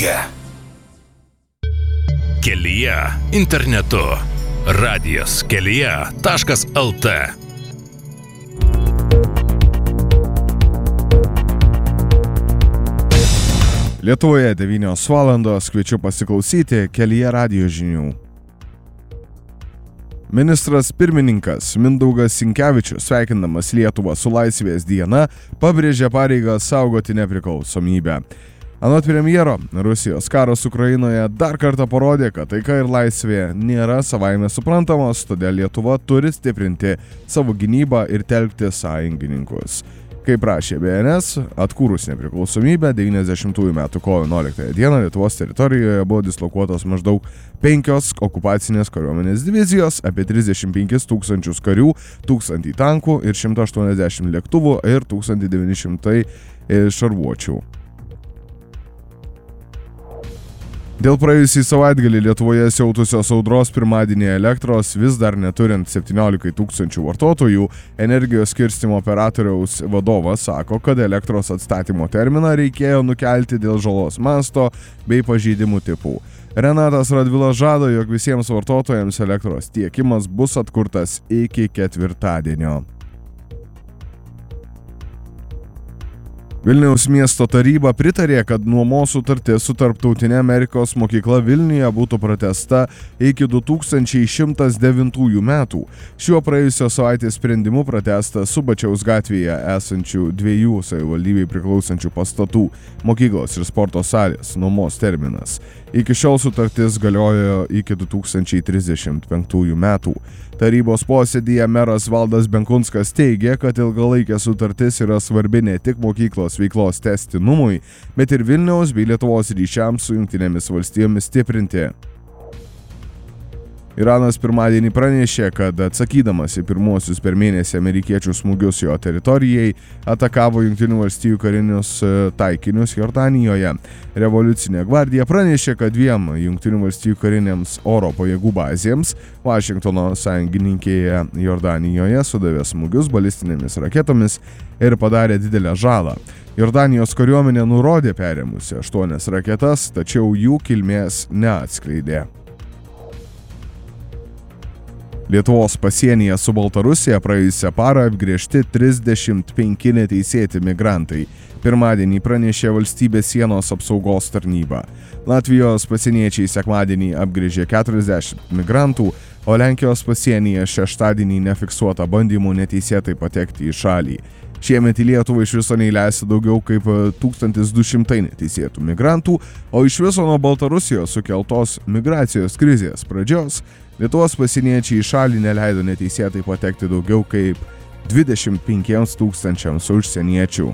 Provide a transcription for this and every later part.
Kelyje. Kelyje internetu. Radijas kelyje.lt. Lietuvoje 9 valandos, kviečiu pasiklausyti Kelyje radijo žinių. Ministras pirmininkas Mindaugas Sinkevičius, sveikindamas Lietuvą su Laisvės diena, pabrėžė pareigą saugoti nepriklausomybę. Anot premjero, Rusijos karas Ukrainoje dar kartą parodė, kad taika ir laisvė nėra savaime suprantamos, todėl Lietuva turi stiprinti savo gynybą ir telkti sąjungininkus. Kaip prašė BNS, atkūrus nepriklausomybę 90 metų kovo 11 dieną Lietuvos teritorijoje buvo dislokuotos maždaug 5 okupacinės kariuomenės divizijos, apie 35 tūkstančius karių, 1000 tankų ir 180 lėktuvų ir 1900 šarvuočių. Dėl praėjusį savaitgalį Lietuvoje siautusios audros pirmadienį elektros vis dar neturint 17 tūkstančių vartotojų, energijos skirstymo operatoriaus vadovas sako, kad elektros atstatymo terminą reikėjo nukelti dėl žalos masto bei pažeidimų tipų. Renatas Radvilas žada, jog visiems vartotojams elektros tiekimas bus atkurtas iki ketvirtadienio. Vilniaus miesto taryba pritarė, kad nuomos sutartis su Tarptautinė Amerikos mokykla Vilniuje būtų pratęsta iki 2109 metų. Šiuo praėjusios savaitės sprendimu pratęsta Subačiaus gatvėje esančių 2 savivaldybei priklausančių pastatų mokyklos ir sporto salės nuomos terminas. Iki šiol sutartis galiojo iki 2035 metų. Tarybos posėdyje meras Valdas Benkunskas teigė, kad ilgalaikė sutartis yra svarbi ne tik mokyklos veiklos tęstinumui, bet ir Vilniaus bei Lietuvos ryšiams su Jungtinėmis valstijomis stiprinti. Iranas pirmadienį pranešė, kad atsakydamas į pirmuosius per mėnesį amerikiečių smūgius jo teritorijai, atakavo Jungtinių valstijų karinius taikinius Jordanijoje. Revoliucinė gvardija pranešė, kad 2 Jungtinių valstijų karinėms oro pajėgų bazėms Vašingtono sąjungininkėje Jordanijoje sudavė smūgius balistinėmis raketomis ir padarė didelę žalą. Jordanijos kariuomenė nurodė perėmusi 8 raketas, tačiau jų kilmės neatskleidė. Lietuvos pasienyje su Baltarusija praėjusią parą apgręžti 35 neteisėti migrantai. Pirmadienį pranešė valstybės sienos apsaugos tarnyba. Latvijos pasieniečiai sekmadienį apgręžė 40 migrantų, o Lenkijos pasienyje šeštadienį nefiksuota bandymų neteisėtai patekti į šalį. Šiemet į Lietuvą iš viso neįleista daugiau kaip 1200 neteisėtų migrantų, o iš viso nuo Baltarusijos sukeltos migracijos krizės pradžios Lietuvos pasieniečiai į šalį neleido neteisėtai patekti daugiau kaip 25 tūkstančiams užsieniečių.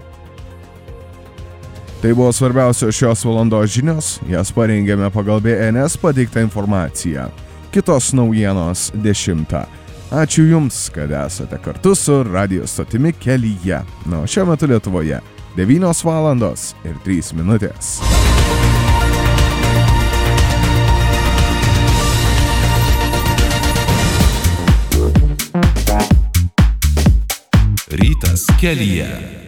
Tai buvo svarbiausios šios valandos žinios, jas parengėme pagal BNS pateiktą informaciją. Kitos naujienos 10. Ačiū Jums, kad esate kartu su radijo stotimi Kelyje. O šiuo metu Lietuvoje 9 valandos ir 3 minutės. Rytas Kelyje.